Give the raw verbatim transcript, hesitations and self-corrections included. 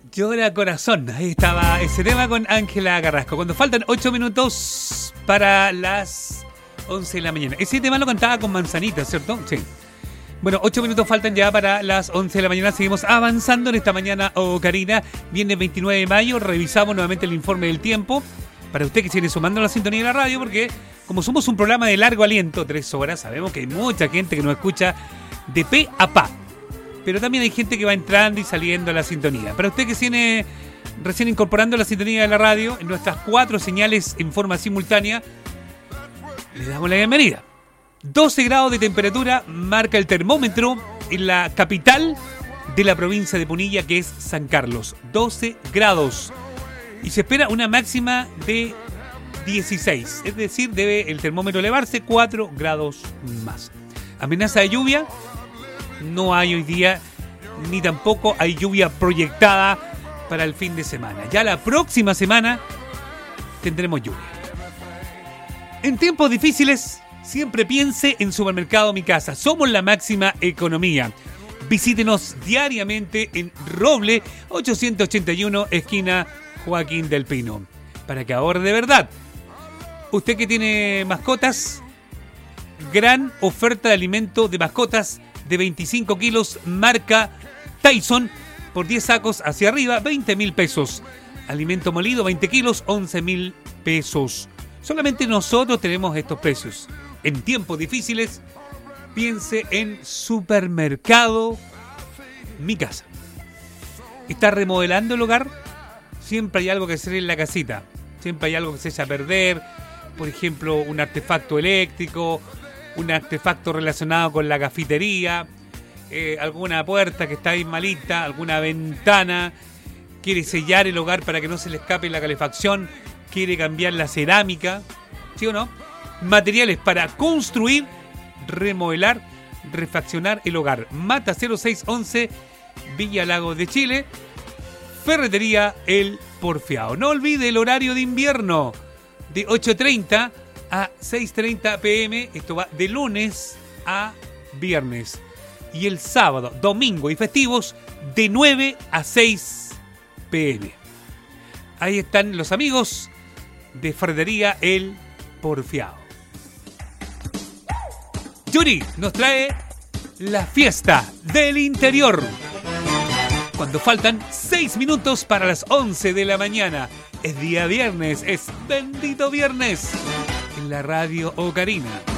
Llora corazón. Ahí estaba ese tema con Ángela Carrasco. Cuando faltan ocho minutos para las once de la mañana. Ese tema lo cantaba con Manzanita, ¿cierto? Sí. Bueno, ocho minutos faltan ya para las once de la mañana. Seguimos avanzando en esta mañana, oh, Karina. Viene el veintinueve de mayo. Revisamos nuevamente el informe del tiempo. Para usted que sigue sumando a la sintonía de la radio, porque como somos un programa de largo aliento, tres horas, sabemos que hay mucha gente que nos escucha de pe a pa. Pero también hay gente que va entrando y saliendo a la sintonía. Para usted que tiene recién incorporando la sintonía de la radio, en nuestras cuatro señales en forma simultánea, le damos la bienvenida. doce grados de temperatura marca el termómetro en la capital de la provincia de Punilla, que es San Carlos. doce grados. Y se espera una máxima de dieciséis. Es decir, debe el termómetro elevarse cuatro grados más. Amenaza de lluvia. No hay hoy día, ni tampoco hay lluvia proyectada para el fin de semana. Ya la próxima semana tendremos lluvia. En tiempos difíciles, siempre piense en Supermercado Mi Casa. Somos la máxima economía. Visítenos diariamente en Roble ochocientos ochenta y uno, esquina Joaquín del Pino, para que ahorre de verdad. Usted que tiene mascotas, gran oferta de alimento de mascotas de veinticinco kilos, marca Tyson, por diez sacos hacia arriba, veinte mil pesos. Alimento molido, veinte kilos, once mil pesos. Solamente nosotros tenemos estos precios. En tiempos difíciles, piense en Supermercado Mi Casa. ¿Está remodelando el hogar? Siempre hay algo que hacer en la casita. Siempre hay algo que se echa a perder. Por ejemplo, un artefacto eléctrico, un artefacto relacionado con la cafetería, eh, alguna puerta que está ahí malita, alguna ventana, quiere sellar el hogar para que no se le escape la calefacción, quiere cambiar la cerámica, ¿sí o no? Materiales para construir, remodelar, refaccionar el hogar. Mata cero seis once, Villa Lagos de Chile, Ferretería El Porfiado. No olvide el horario de invierno, de ocho treinta a seis treinta pm, esto va de lunes a viernes. Y el sábado, domingo y festivos de nueve a seis pm. Ahí están los amigos de Ferretería El Porfiado. Yuri nos trae la fiesta del interior. Cuando faltan seis minutos para las once de la mañana. Es día viernes, es bendito viernes. En la radio Ocarina.